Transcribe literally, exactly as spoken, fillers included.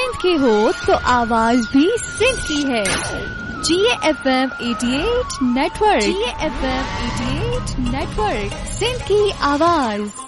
सिंध के हो तो आवाज भी सिंध की है। जी एफ एम अठासी नेटवर्क, जी एफ एम अठासी नेटवर्क, सिंध की आवाज।